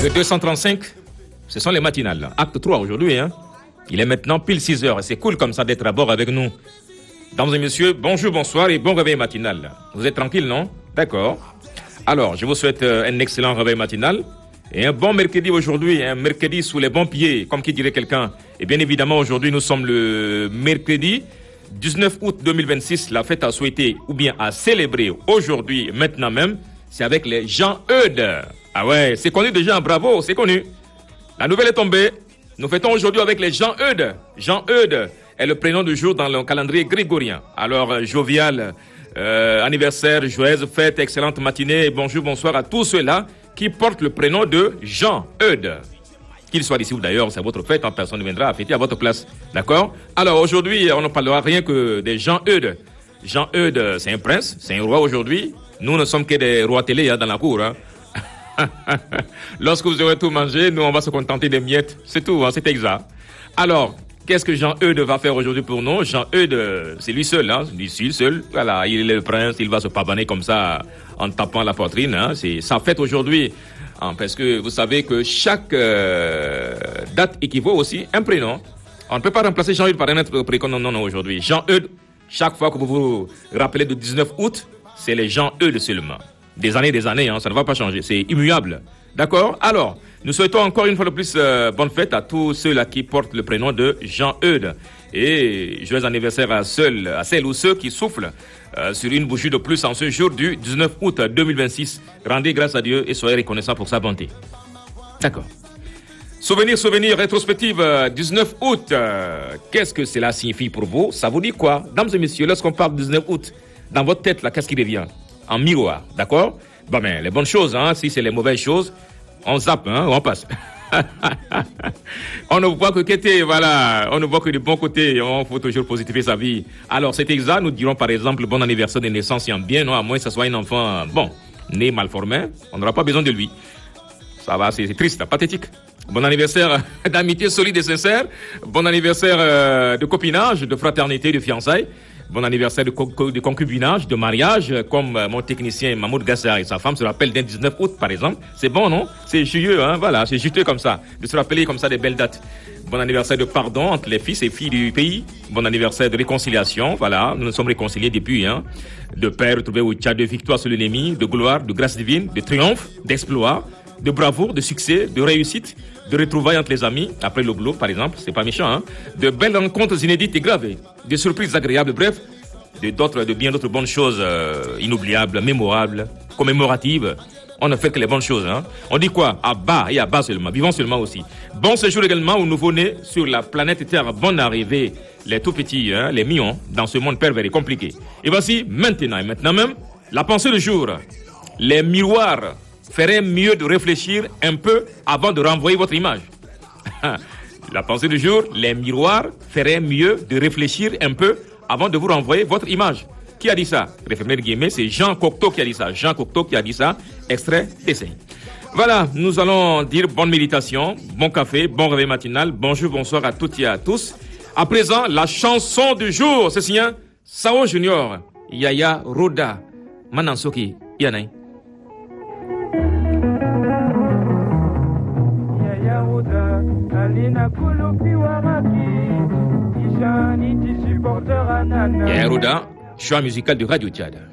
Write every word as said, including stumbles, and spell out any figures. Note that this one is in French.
Le deux cent trente-cinq, ce sont les matinales. Acte trois aujourd'hui. Hein. Il est maintenant pile six heures. Et c'est cool comme ça d'être à bord avec nous. Dames et messieurs, bonjour, bonsoir et bon réveil matinal. Vous êtes tranquille, non? D'accord. Alors, je vous souhaite un excellent réveil matinal. Et un bon mercredi aujourd'hui, un mercredi sous les bons pieds, comme qui dirait quelqu'un. Et bien évidemment, aujourd'hui, nous sommes le mercredi dix-neuf août deux mille vingt-six. La fête à souhaiter ou bien à célébrer aujourd'hui, maintenant même, c'est avec les Jean-Eudes. Ah ouais, c'est connu déjà, bravo, c'est connu. La nouvelle est tombée. Nous fêtons aujourd'hui avec les Jean-Eudes. Jean-Eudes est le prénom du jour dans le calendrier grégorien. Alors, jovial, euh, anniversaire, joyeuse fête, excellente matinée, bonjour, bonsoir à tous ceux-là qui portent le prénom de Jean-Eudes. Qu'il soit d'ici ou d'ailleurs, c'est votre fête, hein, personne ne viendra fêter à votre place. D'accord? Alors, aujourd'hui, on ne parlera rien que des Jean-Eudes. Jean-Eudes, c'est un prince, c'est un roi aujourd'hui. Nous ne sommes que des rois télé hein, dans la cour. Hein. Lorsque vous aurez tout mangé, nous, on va se contenter des miettes. C'est tout, hein, c'est exact. Alors, qu'est-ce que Jean-Eudes va faire aujourd'hui pour nous? Jean-Eudes, c'est lui seul, hein, lui seul. Voilà, il est le prince, il va se pavaner comme ça en tapant la poitrine. Hein. C'est sa fête aujourd'hui. Hein, parce que vous savez que chaque euh, date équivaut aussi à un prénom. On ne peut pas remplacer Jean-Eudes par un autre prénom. Non, non, aujourd'hui. Jean-Eudes, chaque fois que vous vous rappelez du dix-neuf août, c'est les Jean-Eudes seulement. Des années, des années, hein, ça ne va pas changer. C'est immuable. D'accord? Alors, nous souhaitons encore une fois de plus euh, bonne fête à tous ceux-là qui portent le prénom de Jean-Eudes. Et joyeux anniversaire à, seul, à celles ou ceux qui soufflent euh, sur une bougie de plus en ce jour du dix-neuf août deux mille vingt-six. Rendez grâce à Dieu et soyez reconnaissants pour sa bonté. D'accord. Souvenir, souvenir, rétrospective, euh, dix-neuf août. Euh, qu'est-ce que cela signifie pour vous? Ça vous dit quoi? Dames et messieurs, lorsqu'on parle du dix-neuf août, dans votre tête, là, qu'est-ce qui revient? En miroir, d'accord? Bon, ben, les bonnes choses, hein, si c'est les mauvaises choses, on zappe, hein, on passe. On ne voit que côté, voilà, on ne voit que du bon côté, on faut toujours positiver sa vie. Alors, c'est exact, nous dirons par exemple bon anniversaire de naissance en bien, non, à moins que ce soit un enfant, bon, né mal formé, on n'aura pas besoin de lui. Ça va, c'est, c'est triste, pathétique. Bon anniversaire d'amitié solide et sincère, bon anniversaire euh, de copinage, de fraternité, de fiançailles. Bon anniversaire de, co- de concubinage, de mariage, comme euh, mon technicien Mahmoud Gassar et sa femme se rappellent d'un dix-neuf août, par exemple. C'est bon, non? C'est joyeux, hein? Voilà, c'est juteux comme ça, de se rappeler comme ça des belles dates. Bon anniversaire de pardon entre les fils et filles du pays. Bon anniversaire de réconciliation, voilà, nous nous sommes réconciliés depuis, hein. De paix retrouvée au Tchad, de victoire sur l'ennemi, de gloire, de grâce divine, de triomphe, d'exploit, de bravoure, de succès, de réussite, de retrouvailles entre les amis, après le globe par exemple, c'est pas méchant, hein, de belles rencontres inédites et gravées, de surprises agréables, bref, de, d'autres, de bien d'autres bonnes choses euh, inoubliables, mémorables, commémoratives. On ne fait que les bonnes choses, hein. On dit quoi? À bas et à bas seulement, vivant seulement aussi. Bon séjour également aux nouveau-nés sur la planète Terre, bonne arrivée, les tout petits, hein, les mignons, dans ce monde pervers et compliqué. Et voici maintenant, et maintenant même, la pensée du jour. Les miroirs ferait mieux de réfléchir un peu avant de renvoyer votre image. La pensée du jour, les miroirs feraient mieux de réfléchir un peu avant de vous renvoyer votre image. Qui a dit ça? Référé guillemets, c'est Jean Cocteau qui a dit ça. Jean Cocteau qui a dit ça. Extrait d'essai. Voilà, nous allons dire bonne méditation, bon café, bon réveil matinal, bonjour, bonsoir à toutes et à tous. À présent, la chanson du jour, c'est signé Sao Junior, Yaya Roda, Manansoki, Yanay. Yaya Roda, choix musical de Radio Tchad.